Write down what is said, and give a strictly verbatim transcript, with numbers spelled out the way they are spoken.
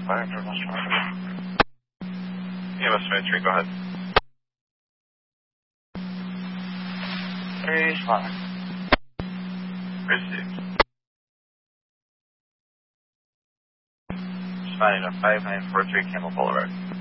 fire for most E M S twenty-three, go ahead. Respond. Received. Responding to five nine four three Camel Boulevard.